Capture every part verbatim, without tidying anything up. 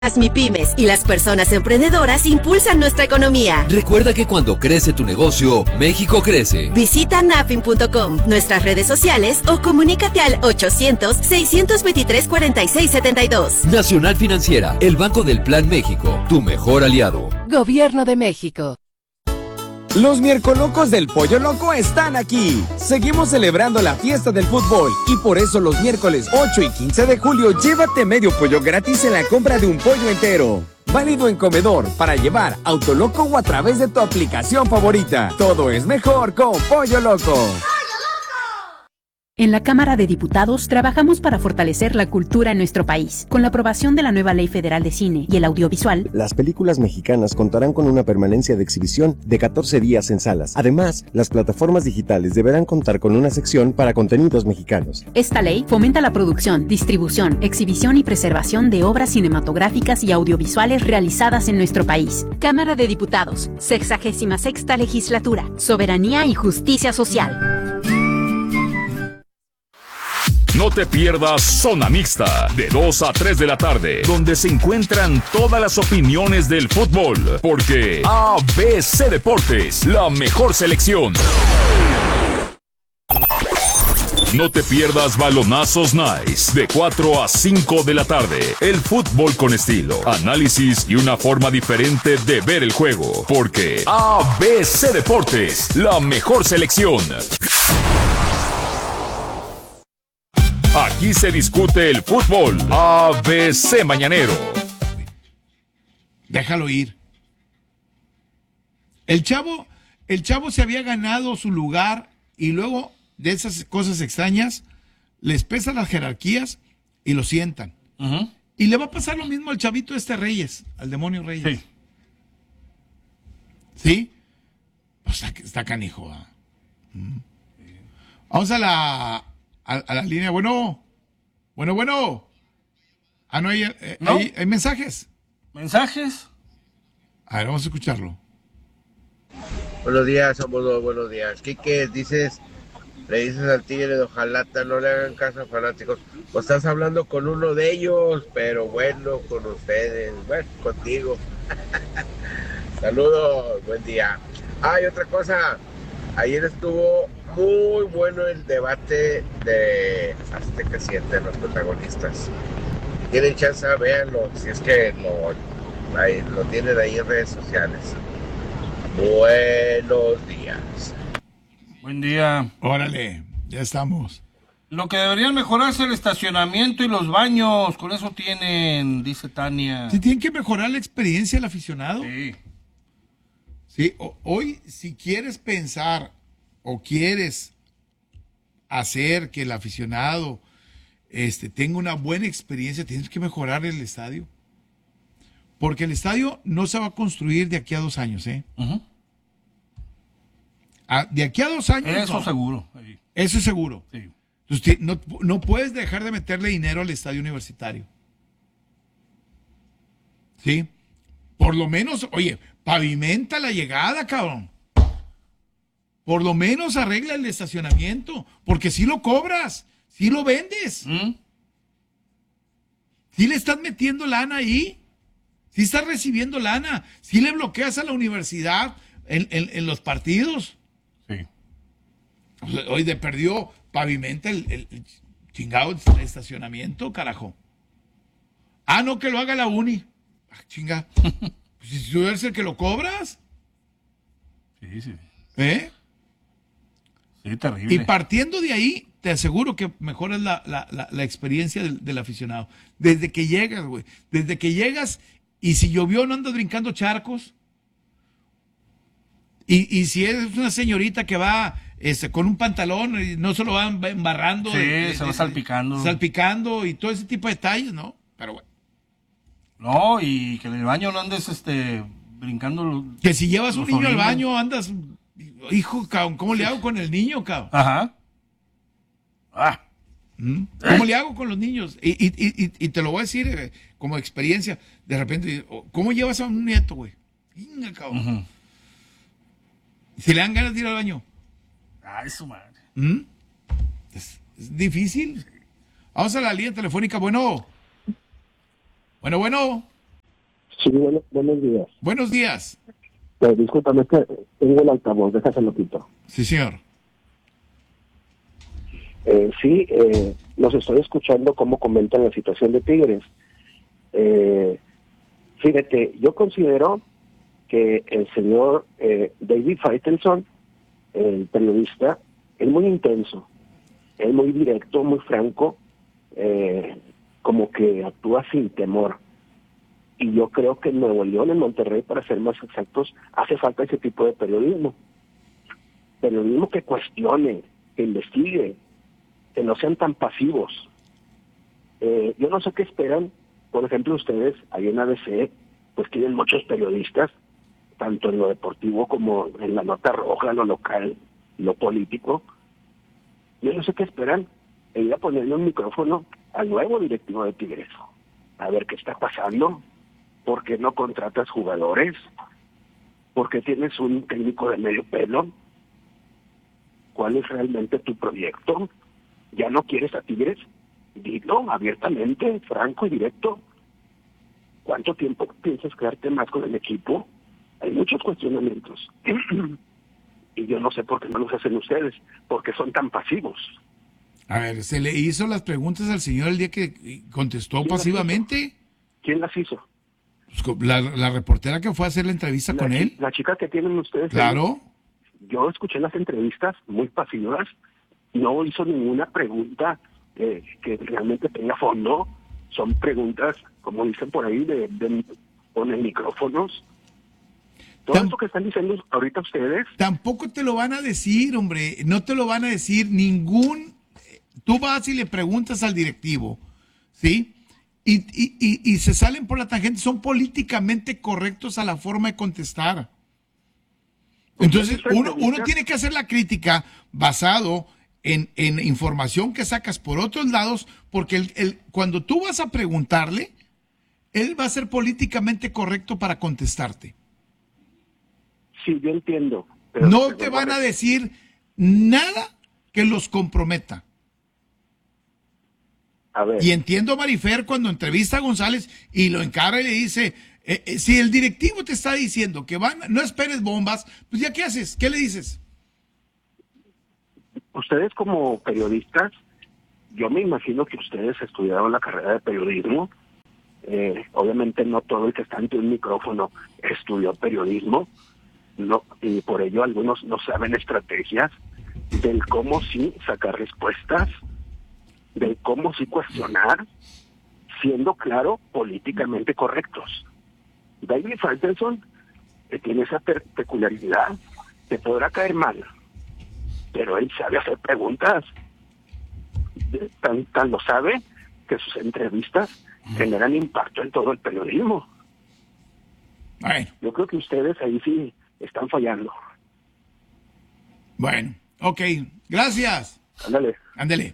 Las MIPYMES y las personas emprendedoras impulsan nuestra economía. Recuerda que cuando crece tu negocio, México crece. Visita nafin punto com, nuestras redes sociales o comunícate al ochocientos, seiscientos veintitrés, cuarenta y seis setenta y dos. Nacional Financiera, el Banco del Plan México, tu mejor aliado. Gobierno de México. Los miércolocos del Pollo Loco están aquí. Seguimos celebrando la fiesta del fútbol y por eso los miércoles ocho y quince de julio llévate medio pollo gratis en la compra de un pollo entero. Válido en comedor, para llevar, Autoloco o a través de tu aplicación favorita. Todo es mejor con Pollo Loco. En la Cámara de Diputados trabajamos para fortalecer la cultura en nuestro país. Con la aprobación de la nueva Ley Federal de Cine y el Audiovisual, las películas mexicanas contarán con una permanencia de exhibición de catorce días en salas. Además, las plataformas digitales deberán contar con una sección para contenidos mexicanos. Esta ley fomenta la producción, distribución, exhibición y preservación de obras cinematográficas y audiovisuales realizadas en nuestro país. Cámara de Diputados, sexagésima sexta Legislatura, Soberanía y Justicia Social. No te pierdas Zona Mixta, de dos a tres de la tarde, donde se encuentran todas las opiniones del fútbol, porque A B C Deportes, la mejor selección. No te pierdas Balonazos Nice, de cuatro a cinco de la tarde, el fútbol con estilo, análisis y una forma diferente de ver el juego, porque A B C Deportes, la mejor selección. Aquí se discute el fútbol. A B C Mañanero. Déjalo ir. El chavo, el chavo se había ganado su lugar y luego de esas cosas extrañas les pesan las jerarquías y lo sientan. Uh-huh. Y le va a pasar lo mismo al chavito este Reyes, al demonio Reyes. Sí. ¿Sí? Pues está, está canijo. ¿eh? Uh-huh. Vamos a la... A, a la línea, bueno, bueno, bueno. Ah, no, hay, eh, ¿No? hay, hay mensajes. ¿Mensajes? A ver, vamos a escucharlo. Buenos días, somos dos, buenos días. Quique, dices, le dices al Tigre de Ojalata, no le hagan caso a fanáticos. Pues estás hablando con uno de ellos, pero bueno, con ustedes, bueno, contigo. Saludos, buen día. Ah, y otra cosa, ayer estuvo muy bueno el debate de Azteca siete, los protagonistas. Tienen chance, véanlo, si es que lo, ahí, lo tienen ahí en redes sociales. Buenos días. Buen día. Órale, ya estamos. Lo que deberían mejorar es el estacionamiento y los baños, con eso tienen, dice Tania. ¿Sí tienen que mejorar la experiencia del aficionado? Sí. Sí, o, hoy si quieres pensar o quieres hacer que el aficionado este, tenga una buena experiencia, tienes que mejorar el estadio. Porque el estadio no se va a construir de aquí a dos años, ¿eh? Uh-huh. A, de aquí a dos años. Eso no. seguro. Sí. Eso es seguro. Sí. Entonces, no, no puedes dejar de meterle dinero al estadio universitario. ¿Sí? Por lo menos, oye, pavimenta la llegada, cabrón. Por lo menos arregla el estacionamiento, porque si lo cobras, si lo vendes. ¿Mm? Si le estás metiendo lana ahí, si estás recibiendo lana, si le bloqueas a la universidad en, en, en los partidos. Sí. Hoy de perdió, pavimenta el, el, el chingado estacionamiento, carajo. Ah, no, que lo haga la uni. Ah, chinga. Pues si tú eres el que lo cobras. Sí, sí. ¿Eh? Sí, terrible. Y partiendo de ahí, te aseguro que mejoras la, la, la, la experiencia del, del aficionado. Desde que llegas, güey. Desde que llegas, y si llovió, no andas brincando charcos. Y, y si eres una señorita que va este, con un pantalón, y no se lo va embarrando. Sí, de, se de, va salpicando. Salpicando y todo ese tipo de detalles, ¿no? Pero bueno. No, y que en el baño no andes este, brincando. Los, que si llevas un niño orines. al baño, andas... Hijo, cabrón, ¿cómo le hago con el niño, cabrón? Ajá. Ah. ¿Mm? ¿Cómo le hago con los niños? Y, y, y, y te lo voy a decir eh, como experiencia. De repente, ¿cómo llevas a un nieto, güey? Venga, cabrón. Uh-huh. Si le dan ganas de ir al baño. Ay, su madre. ¿Mm? Es, es difícil. Vamos a la línea telefónica. Bueno. Bueno, bueno. Sí, bueno, buenos días. Buenos días. Pero discúlpame, es que tengo el altavoz, déjaselo quito. Sí, señor. Eh, sí, eh, los estoy escuchando cómo comentan la situación de Tigres. Eh, fíjate, yo considero que el señor eh, David Faitelson, el periodista, es muy intenso, es muy directo, muy franco, eh, como que actúa sin temor. Y yo creo que en Nuevo León, en Monterrey, para ser más exactos, hace falta ese tipo de periodismo. Periodismo que cuestione, que investigue, que no sean tan pasivos. Eh, yo no sé qué esperan. Por ejemplo, ustedes, ahí en A B C, pues tienen muchos periodistas, tanto en lo deportivo como en la nota roja, lo local, lo político. Yo no sé qué esperan. E ir a ponerle un micrófono al nuevo directivo de Tigres. A ver qué está pasando. ¿Por qué no contratas jugadores? ¿Por qué tienes un técnico de medio pelo? ¿Cuál es realmente tu proyecto? ¿Ya no quieres a Tigres? Dilo abiertamente, franco y directo. ¿Cuánto tiempo piensas quedarte más con el equipo? Hay muchos cuestionamientos. Y yo no sé por qué no los hacen ustedes, porque son tan pasivos. A ver, ¿se le hizo las preguntas al señor el día que contestó pasivamente? ¿Quién las hizo? La, la reportera que fue a hacer la entrevista la con él. La chica que tienen ustedes. Claro. Ahí, yo escuché las entrevistas muy pasivas, no hizo ninguna pregunta eh, que realmente tenga fondo. Son preguntas, como dicen por ahí, de, de ponen micrófonos. Todo Tam- esto que están diciendo ahorita ustedes. Tampoco te lo van a decir, hombre. No te lo van a decir ningún. Tú vas y le preguntas al directivo, ¿sí? Y, y, y, y se salen por la tangente, son políticamente correctos a la forma de contestar. Entonces, uno, uno tiene que hacer la crítica basado en, en información que sacas por otros lados, porque el, el, cuando tú vas a preguntarle, él va a ser políticamente correcto para contestarte. Sí, yo entiendo. Pero no te van a decir nada que los comprometa. A ver. Y entiendo a Marifer cuando entrevista a González y lo encara y le dice, eh, eh, si el directivo te está diciendo que van, no esperes bombas, pues ya ¿qué haces? ¿Qué le dices? Ustedes como periodistas, yo me imagino que ustedes estudiaron la carrera de periodismo. Eh, obviamente no todo el que está ante un micrófono estudió periodismo, no, y por ello algunos no saben estrategias del cómo sí sacar respuestas, de cómo sí cuestionar, siendo, claro, políticamente correctos. David Faitelson eh, tiene esa per- peculiaridad, te podrá caer mal, pero él sabe hacer preguntas. De, tan, tan lo sabe que sus entrevistas generan impacto en todo el periodismo. Bueno. Yo creo que ustedes ahí sí están fallando. Bueno, ok, gracias. Ándale. Ándale.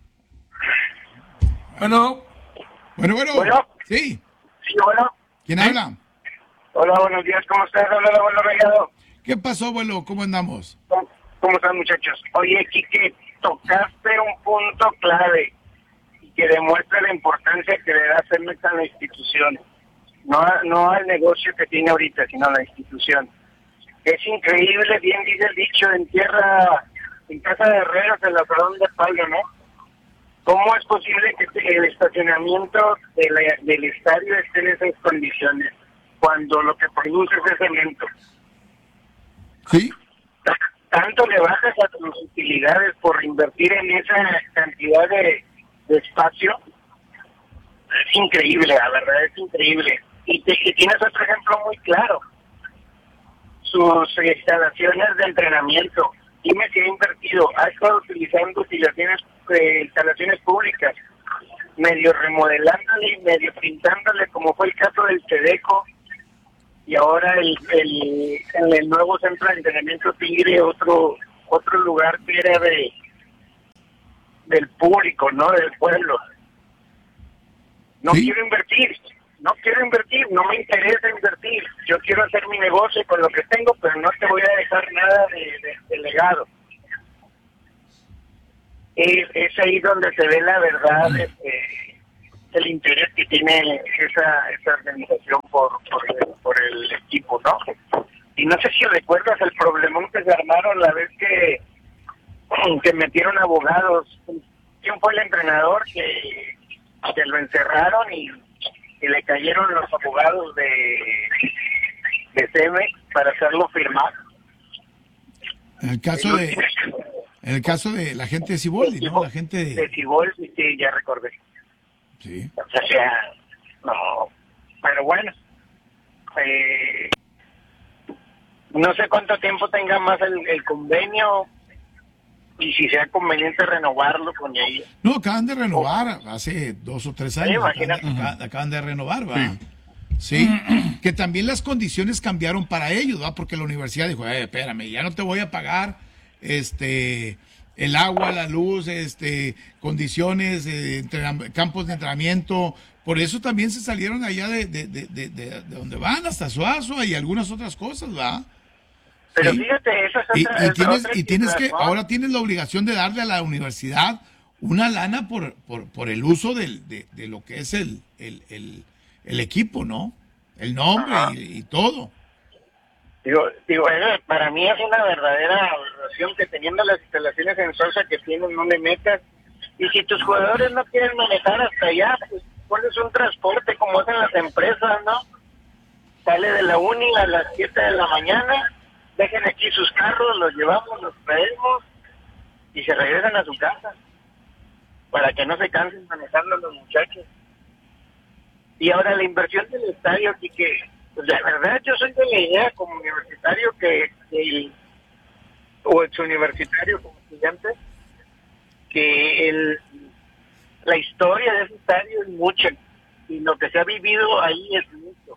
Bueno. Bueno, bueno. Bueno. Sí. Sí, bueno. ¿Quién ¿Sí? habla? Hola, buenos días, ¿cómo estás? Hola, abuelo Rayado. ¿Qué pasó, abuelo? ¿Cómo andamos? ¿Cómo, ¿Cómo están, muchachos? Oye, Quique, tocaste un punto clave y que demuestra la importancia que le da Cemex a la institución. No, no al negocio que tiene ahorita, sino a la institución. Es increíble, bien dice el dicho, en tierra, en casa de herreros, en la perdón de palo, ¿no? ¿Cómo es posible que el estacionamiento de la, del estadio esté en esas condiciones cuando lo que produce es cemento? Sí. Tanto le bajas a tus utilidades por invertir en esa cantidad de, de espacio. Es increíble, la verdad, es increíble. Y, te, y tienes otro ejemplo muy claro. Sus instalaciones de entrenamiento. Dime si ha invertido, ha estado utilizando instalaciones, eh, instalaciones públicas, medio remodelándole y medio pintándole, como fue el caso del Tedeco, y ahora el, el, el, el nuevo centro de entrenamiento Tigre, otro otro lugar que era de del público, no del pueblo. No ¿Sí? quiero invertir, no quiero invertir, no me interesa invertir. Yo quiero hacer mi negocio con lo que tengo, pero no te voy a dejar nada de, de, de legado. Es, es ahí donde se ve la verdad, este, el interés que tiene esa, esa organización por, por, el, por el equipo, ¿no? Y no sé si recuerdas el problemón que se armaron la vez que, que metieron abogados. ¿Quién fue el entrenador que, que lo encerraron y, y le cayeron los abogados de, de Cemex para hacerlo firmar? En el caso de en el caso de la gente de Siboldi, ¿no? La gente de... De Siboldi, sí, ya recordé. Sí. O sea, no, pero bueno, eh, no sé cuánto tiempo tenga más el, el convenio y si sea conveniente renovarlo con ellos. No, acaban de renovar hace dos o tres años. Sí, acaban, acaban, acaban de renovar, ¿va? Sí. Sí. Que también las condiciones cambiaron para ellos, ¿va? Porque la universidad dijo, eh, espérame, ya no te voy a pagar este el agua, la luz, este condiciones, eh, campos de entrenamiento. Por eso también se salieron allá de, de, de, de, de, de donde van, hasta Suazo y algunas otras cosas, ¿va? Pero sí. Fíjate, eso es y, otra, y tienes, otra y tienes que, ¿no? ahora tienes la obligación de darle a la universidad una lana por, por, por el uso del, de, de lo que es el, el, el, el equipo, ¿no? El nombre y, y todo. Digo, digo, para mí es una verdadera aberración que teniendo las instalaciones en Sosa que tienen, no le metas. Y si tus jugadores no quieren manejar hasta allá, pues pones un transporte como hacen las empresas, ¿no? Sale de la uni a las siete de la mañana, dejen aquí sus carros, los llevamos, los traemos y se regresan a su casa para que no se cansen manejando los muchachos. Y ahora la inversión del estadio, aquí que, pues la verdad yo soy de la idea como universitario que, que el, o ex universitario como estudiante, que el, la historia de ese estadio es mucha y lo que se ha vivido ahí es mucho.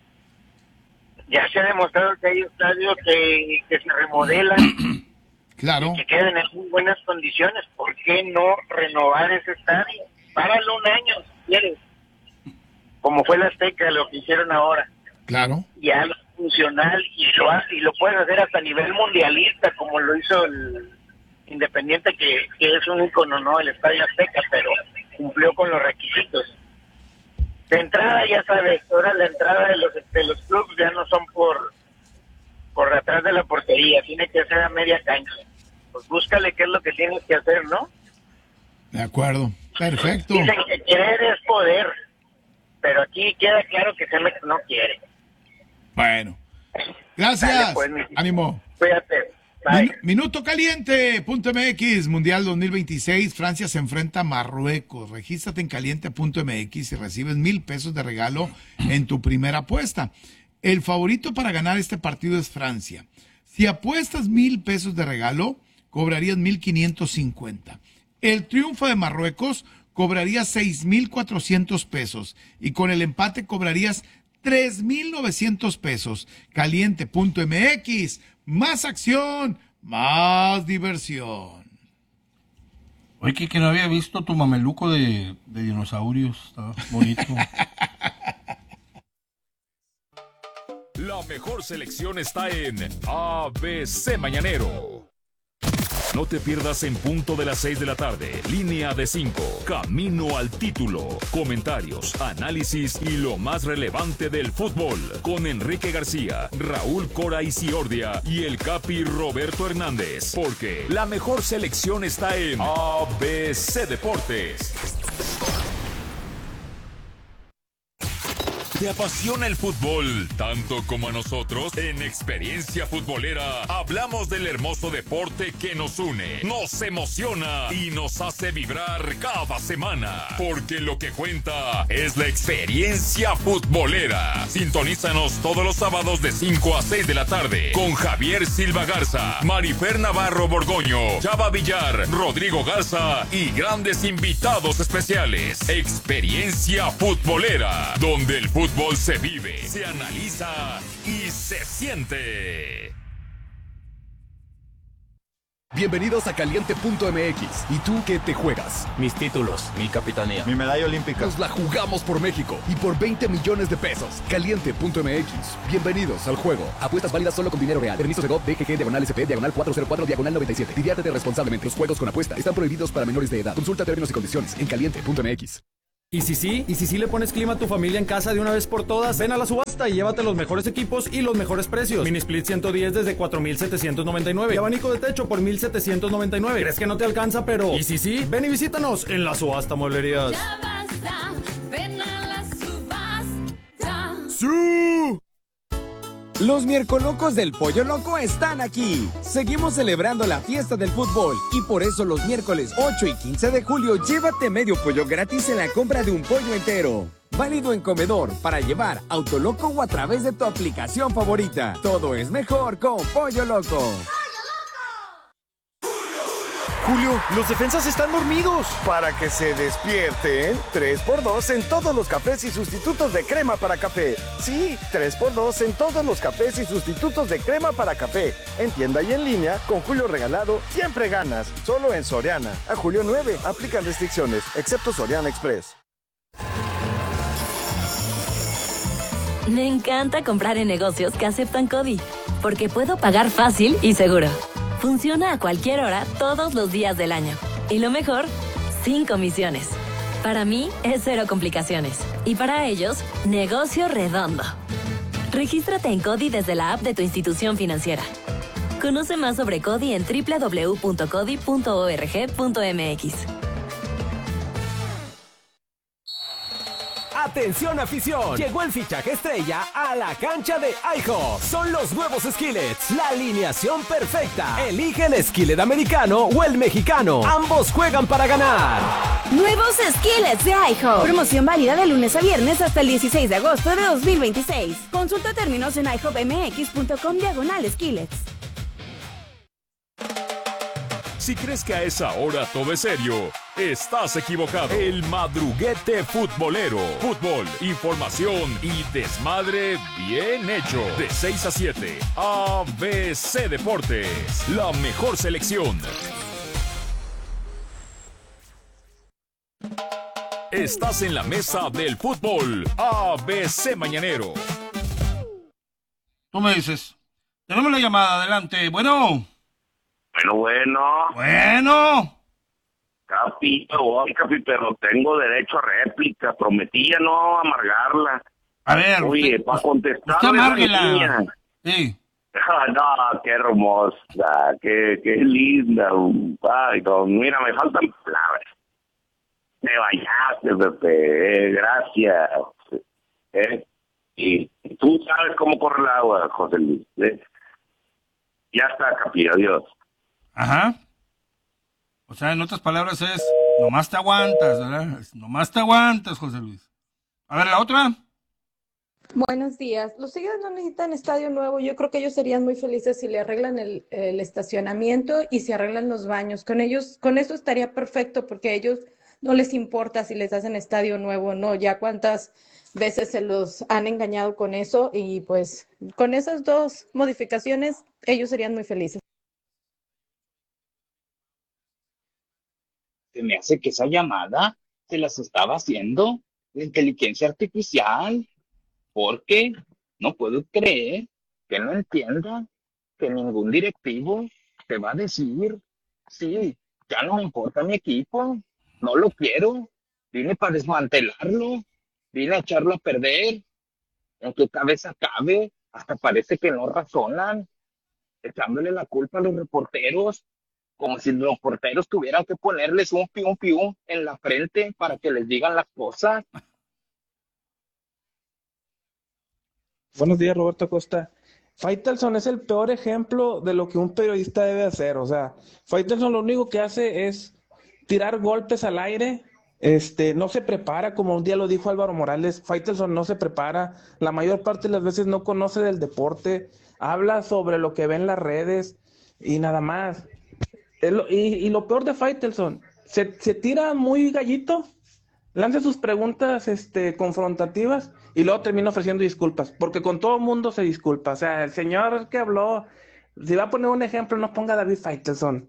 Ya se ha demostrado que hay estadios que, que se remodelan, claro, que queden en muy buenas condiciones. ¿Por qué no renovar ese estadio? Páralo un año si quieres, como fue la Azteca, lo que hicieron ahora. Claro. Ya lo funcional y lo hace, y lo puedes hacer hasta a nivel mundialista, como lo hizo el Independiente, que, que es un ícono, ¿no? El Estadio Azteca, pero cumplió con los requisitos. De entrada, ya sabes, ahora la entrada de los de los clubes ya no son por por atrás de la portería, tiene que ser a media cancha. Pues búscale qué es lo que tienes que hacer, ¿no? De acuerdo, perfecto. Dicen que querer es poder, pero aquí queda claro que Cemex no quiere. Bueno, gracias. Dale, pues, ánimo. Cuídate. Min Minuto caliente punto m x, Mundial dos mil veintiséis, Francia se enfrenta a Marruecos. Regístrate en caliente punto m x y recibes mil pesos de regalo en tu primera apuesta. El favorito para ganar este partido es Francia. Si apuestas mil pesos de regalo, cobrarías mil quinientos cincuenta. El triunfo de Marruecos cobrarías seis mil cuatrocientos pesos y con el empate cobrarías tres mil novecientos pesos. caliente punto m x, más acción, más diversión. Oye, que no había visto tu mameluco de, de dinosaurios, estaba bonito. La mejor selección está en A B C Mañanero. No te pierdas en punto de las seis de la tarde, línea de cinco, camino al título, comentarios, análisis y lo más relevante del fútbol, con Enrique García, Raúl Cora Isiordia y el Capi Roberto Hernández, porque la mejor selección está en A B C Deportes. ¿Te apasiona el fútbol tanto como a nosotros? En Experiencia Futbolera hablamos del hermoso deporte que nos une, nos emociona y nos hace vibrar cada semana. Porque lo que cuenta es la experiencia futbolera. Sintonízanos todos los sábados de cinco a seis de la tarde con Javier Silva Garza, Marifer Navarro Borgoño, Chava Villar, Rodrigo Garza y grandes invitados especiales. Experiencia Futbolera, donde el fútbol Fútbol se vive, se analiza y se siente. Bienvenidos a caliente punto m x. ¿Y tú qué te juegas? Mis títulos, mi capitanía, mi medalla olímpica. Nos la jugamos por México y por veinte millones de pesos. caliente punto m x. Bienvenidos al juego. Apuestas válidas solo con dinero real. Permiso de G O V, B G G, diagonal S P, diagonal cuatro cero cuatro, diagonal noventa y siete. Diviértete responsablemente. Los juegos con apuesta están prohibidos para menores de edad. Consulta términos y condiciones en caliente punto m x. ¿Y si sí? ¿Y si sí le pones clima a tu familia en casa de una vez por todas? Ven a la subasta y llévate los mejores equipos y los mejores precios. Mini Split ciento diez desde cuatro mil setecientos noventa y nueve y abanico de techo por mil setecientos noventa y nueve. ¿Crees que no te alcanza? Pero ¿y si sí? Ven y visítanos en la subasta Mueblerías. Ya basta, ven a la subasta. ¡Sí! Los miercolocos del Pollo Loco están aquí. Seguimos celebrando la fiesta del fútbol y por eso los miércoles ocho y quince de julio llévate medio pollo gratis en la compra de un pollo entero. Válido en comedor, para llevar, Autoloco o a través de tu aplicación favorita. Todo es mejor con Pollo Loco. Julio, los defensas están dormidos. Para que se despierten, tres por dos en todos los cafés y sustitutos de crema para café. Sí, tres por dos en todos los cafés y sustitutos de crema para café. En tienda y en línea, con Julio regalado, siempre ganas. Solo en Soriana. A julio nueve, aplican restricciones, excepto Soriana Express. Me encanta comprar en negocios que aceptan CODI, porque puedo pagar fácil y seguro. Funciona a cualquier hora, todos los días del año. Y lo mejor, sin comisiones. Para mí, es cero complicaciones. Y para ellos, negocio redondo. Regístrate en CODI desde la app de tu institución financiera. Conoce más sobre CODI en doble u doble u doble u punto codi punto org punto m x. ¡Atención afición! Llegó el fichaje estrella a la cancha de IHOP. Son los nuevos Skillets, la alineación perfecta. Elige el skillet americano o el mexicano. Ambos juegan para ganar. Nuevos Skillets de IHOP. Promoción válida de lunes a viernes hasta el dieciséis de agosto de dos mil veintiséis. Consulta términos en i hop m x punto com diagonal skillets. Si crees que a esa hora todo es serio, estás equivocado. El madruguete futbolero. Fútbol, información y desmadre bien hecho. De seis a siete, A B C Deportes. La mejor selección. Estás en la mesa del fútbol. A B C Mañanero. Tú me dices. Tenemos la llamada, adelante. Bueno. Bueno, bueno. Bueno. Capi, voy, Capi, pero tengo derecho a réplica. Prometí ya no amargarla. A ver. Oye, usted, para contestar. Usted amárguela. Sí. Ah, no, qué hermosa, qué, qué linda. Ay, no, mira, me faltan palabras. Me bañaste, Pepe, eh, gracias. Eh, y tú sabes cómo corre el agua, José Luis. Eh. Ya está, Capi, adiós. Ajá. O sea, en otras palabras es, nomás te aguantas, ¿verdad? Nomás te aguantas, José Luis. A ver, la otra. Buenos días. Los Tigres no necesitan estadio nuevo. Yo creo que ellos serían muy felices si le arreglan el, el estacionamiento y si arreglan los baños. Con ellos, con eso estaría perfecto porque a ellos no les importa si les hacen estadio nuevo o no. Ya cuántas veces se los han engañado con eso y pues con esas dos modificaciones ellos serían muy felices. Se me hace que esa llamada se las estaba haciendo la inteligencia artificial, porque no puedo creer que no entienda que ningún directivo te va a decir, sí, ya no me importa mi equipo, no lo quiero, vine para desmantelarlo, vine a echarlo a perder, en qué cabeza cabe, hasta parece que no razonan, echándole la culpa a los reporteros, como si los porteros tuvieran que ponerles un pium pium en la frente para que les digan las cosas. Buenos días, Roberto Acosta. Faitelson es el peor ejemplo de lo que un periodista debe hacer. O sea, Faitelson lo único que hace es tirar golpes al aire, este, no se prepara, como un día lo dijo Álvaro Morales. Faitelson no se prepara, la mayor parte de las veces no conoce del deporte, habla sobre lo que ve en las redes y nada más. Y, y lo peor de Faitelson, se, se tira muy gallito, lanza sus preguntas este, confrontativas y luego termina ofreciendo disculpas, porque con todo el mundo se disculpa. O sea, el señor que habló, si va a poner un ejemplo, no ponga a David Faitelson.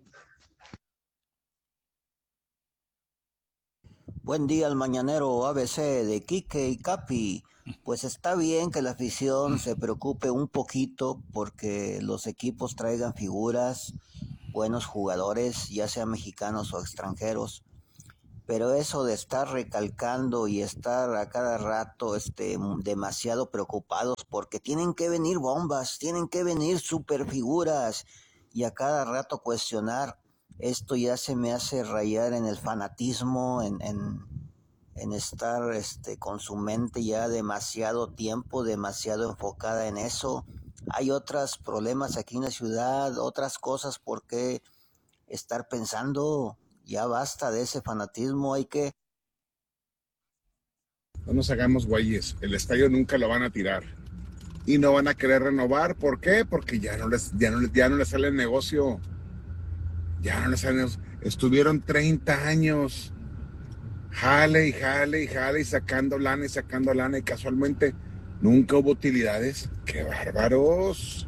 Buen día al mañanero A B C de Quique y Capi. Pues está bien que la afición se preocupe un poquito porque los equipos traigan figuras, buenos jugadores, ya sean mexicanos o extranjeros. pero eso de estar recalcando y estar a cada rato este, demasiado preocupados porque tienen que venir bombas, tienen que venir superfiguras y a cada rato cuestionar, esto ya se me hace rayar en el fanatismo, en, en, en estar este, con su mente ya demasiado tiempo, demasiado enfocada en eso. Hay otros problemas aquí en la ciudad, otras cosas por qué estar pensando. Ya basta de ese fanatismo, hay que... No nos hagamos güeyes, el estadio nunca lo van a tirar. Y no van a querer renovar, ¿por qué? Porque ya no les, ya no, ya no les sale el negocio. Ya no les sale el negocio. Estuvieron treinta años. Jale y jale y jale y sacando lana y sacando lana y casualmente nunca hubo utilidades. ¡Qué bárbaros!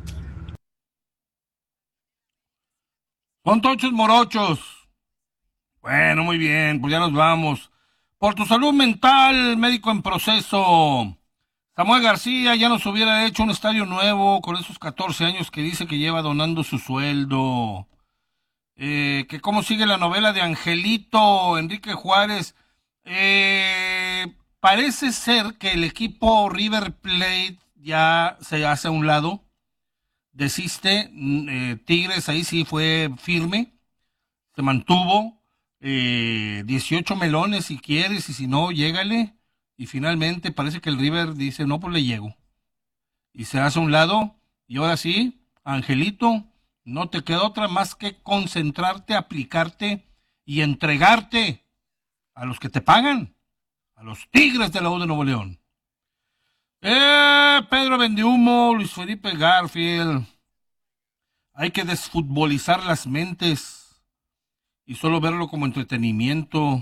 Son tochos morochos. Bueno, muy bien, pues ya nos vamos. Por tu salud mental, médico en proceso. Samuel García ya nos hubiera hecho un estadio nuevo con esos catorce años que dice que lleva donando su sueldo. Eh, que cómo sigue la novela de Angelito, Enrique Juárez. Eh, parece ser que el equipo River Plate ya se hace a un lado. Desiste. Eh, Tigres ahí sí fue firme. Se mantuvo. Eh, dieciocho melones si quieres y si no, llégale. Y finalmente parece que el River dice, no, pues le llego. Y se hace a un lado. Y ahora sí, Angelito, no te queda otra más que concentrarte, aplicarte y entregarte a los que te pagan, a los Tigres de la U de Nuevo León. Eh, Pedro Vendehumo, Luis Felipe Garfield. Hay que desfutbolizar las mentes y solo verlo como entretenimiento.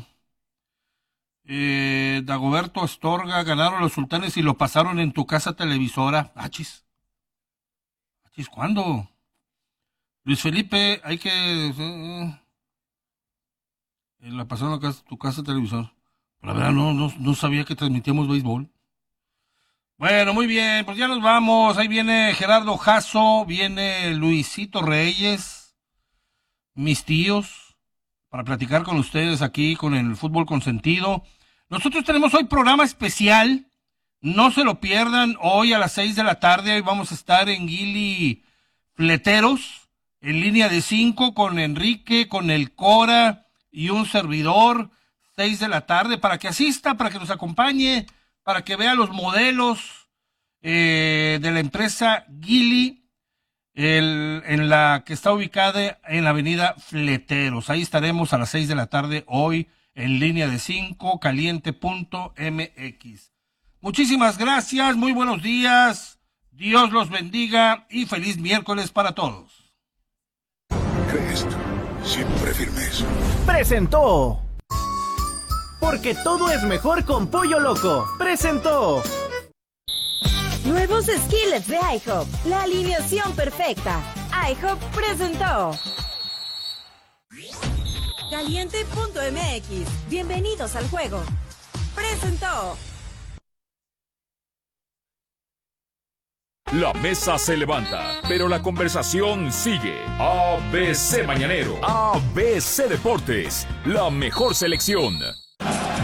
Eh, Dagoberto Astorga, ganaron los sultanes y lo pasaron en tu casa televisora. Achis. Achis, ¿cuándo? Luis Felipe, hay que... Eh, la pasaron en tu casa televisora. La verdad no, no, no sabía que transmitíamos béisbol. Bueno, muy bien, pues ya nos vamos. Ahí viene Gerardo Jasso, viene Luisito Reyes, mis tíos, para platicar con ustedes aquí con el Fútbol Consentido. Nosotros tenemos hoy programa especial, no se lo pierdan, hoy a las seis de la tarde, hoy vamos a estar en Guili Fleteros, en línea de cinco, con Enrique, con el Cora y un servidor, seis de la tarde, para que asista, para que nos acompañe, para que vea los modelos eh, de la empresa Guili, el, en la que está ubicada en la avenida Fleteros. Ahí estaremos a las seis de la tarde hoy en línea de cinco, caliente punto m x. Muchísimas gracias, muy buenos días, Dios los bendiga y feliz miércoles para todos. Cristo, siempre firmes. Presentó. Porque todo es mejor con Pollo Loco. Presentó. Nuevos skillets de IHOP. La alineación perfecta. IHOP presentó. caliente punto m x. Bienvenidos al juego. Presentó. La mesa se levanta, pero la conversación sigue. A B C Mañanero. A B C Deportes. La mejor selección.